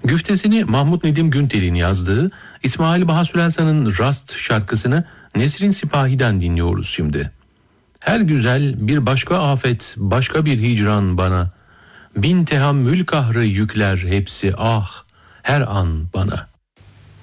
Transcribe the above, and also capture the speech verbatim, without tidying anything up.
Güftesini Mahmut Nedim Güntel'in yazdığı İsmail Baha Sülelsan'ın Rast şarkısını Nesrin Sipahi'den dinliyoruz şimdi. Her güzel bir başka afet, başka bir hicran bana. Bin tehammül kahrı yükler hepsi ah, her an bana.